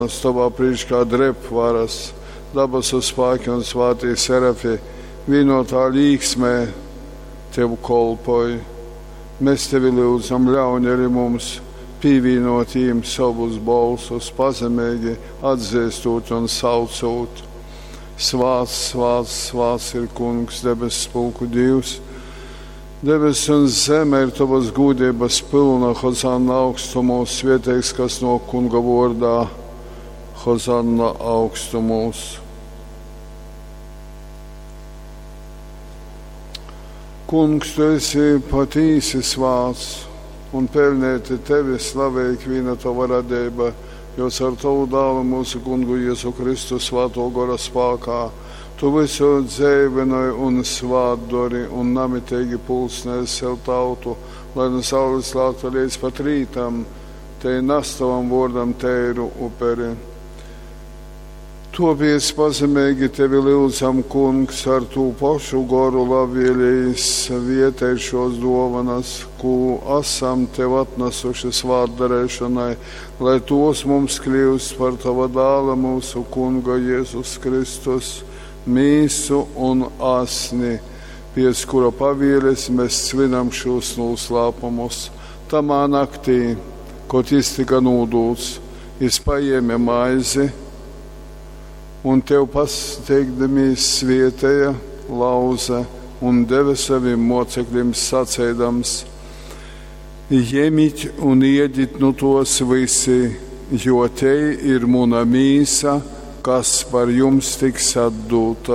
Tavā priekšā drep varas, dabasu spēki un svētī serafi, vienotā līksmē Tev kolpoja. Mēs Tevi lūdzam, ļauj arī mums pievienot viņiem savus balsus, pazemīgi atzīstot un saucot. Svāts, svāts, svāts ir Kungs, debesu spēku Dievs. Debes un zeme ir Tavas gūdības pilna, hozanna augstumos, svētīgs, kas no Kunga vārdā, hozanna augstumos. Kungs, Tu esi patīsi svāts, un pelnīti Tevi slavēt viena Tava radība, jos ar Tavu dāvu mūsu Kungu Jēzu Kristu svēto gara spēkā, Tu visu dzīvinoji un svātdori un namitīgi pulsnēji sev tautu, lai no saules lākta līdz pat rītam, Te nastavam vārdam teiru uperi. Tāpēc pazemīgi Tevi lūdzam, Kungs, ar Tu pašu garu labvēlīs vietējušos dāvanas, ko esam Tev atnesuši svētdarēšanai, lai tos mums kļūst par Tava dēla mūsu Kunga Jēzus Kristus, mīsu un asni, pēc kura pavēles mēs svinam šos noslēpumus. Tamā naktī, kad iztika nūdūts, paēma maizi, un Tev pasteigdamies svietēja, lauza un deva saviem mocekļiem sacēdams: Ņemiet un ēdiet no tos visi, jo te ir mana mīsa, kas par jums tiks atdota.